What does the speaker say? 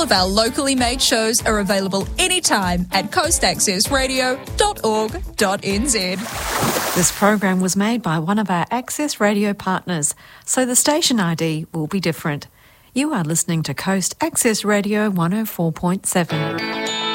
All of our locally made shows are available anytime at coastaccessradio.org.nz. This program was made by one of our Access Radio partners, so the station ID will be different. You are listening to Coast Access Radio 104.7.